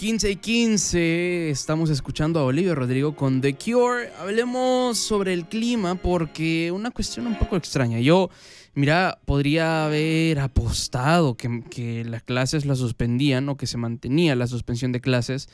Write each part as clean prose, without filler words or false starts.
15:15, estamos escuchando a Olivia Rodrigo con The Cure. Hablemos sobre el clima porque una cuestión un poco extraña. Yo, mira, podría haber apostado que las clases las suspendían o que se mantenía la suspensión de clases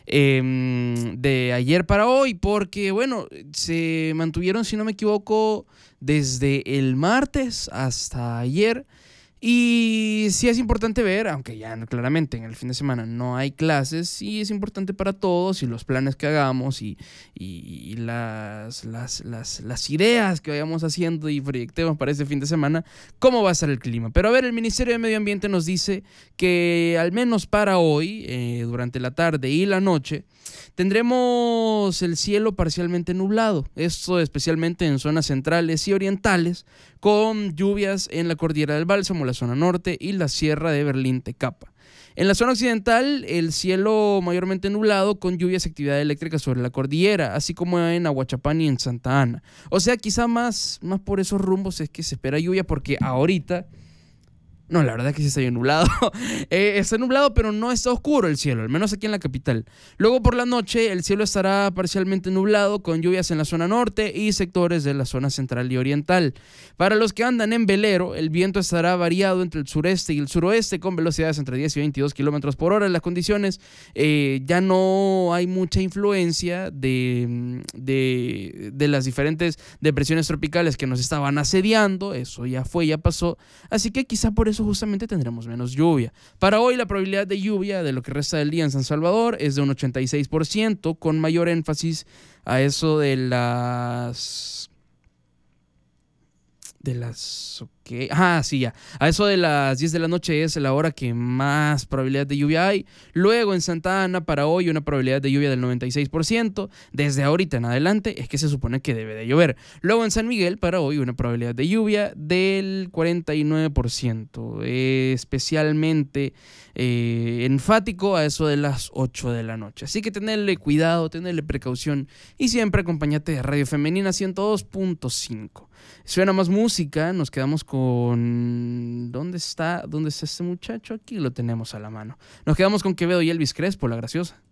de ayer para hoy porque, bueno, se mantuvieron, si no me equivoco, desde el martes hasta ayer. Y sí es importante ver, aunque ya claramente en el fin de semana no hay clases, sí es importante para todos y los planes que hagamos y las ideas que vayamos haciendo y proyectemos para este fin de semana, cómo va a estar el clima. Pero a ver, el Ministerio de Medio Ambiente nos dice que al menos para hoy, durante la tarde y la noche, tendremos el cielo parcialmente nublado, esto especialmente en zonas centrales y orientales, con lluvias en la Cordillera del Bálsamo, la zona norte y la Sierra de Berlín-Tecapa. En la zona occidental, el cielo mayormente nublado con lluvias y actividad eléctrica sobre la cordillera, así como en Ahuachapán y en Santa Ana. O sea, quizá más por esos rumbos es que se espera lluvia porque ahorita... No, la verdad que sí está bien nublado. Está nublado, pero no está oscuro el cielo, al menos aquí en la capital. Luego por la noche el cielo estará parcialmente nublado con lluvias en la zona norte y sectores de la zona central y oriental. Para los que andan en velero, el viento estará variado entre el sureste y el suroeste con velocidades entre 10 y 22 kilómetros por hora. En las condiciones ya no hay mucha influencia de las diferentes depresiones tropicales que nos estaban asediando. Eso ya pasó. Así que quizá por eso justamente tendremos menos lluvia. Para hoy la probabilidad de lluvia de lo que resta del día en San Salvador es de un 86%, con mayor énfasis a eso de las... A eso de las 10 de la noche es la hora que más probabilidad de lluvia hay. Luego en Santa Ana para hoy una probabilidad de lluvia del 96%. Desde ahorita en adelante es que se supone que debe de llover. Luego en San Miguel para hoy una probabilidad de lluvia del 49%. Especialmente enfático a eso de las 8 de la noche. Así que tenerle cuidado, tenerle precaución y siempre acompañate de Radio Femenina 102.5. Suena más música, nos quedamos con... ¿Dónde está este muchacho? Aquí lo tenemos a la mano. Nos quedamos con Quevedo y Elvis Crespo, La Graciosa.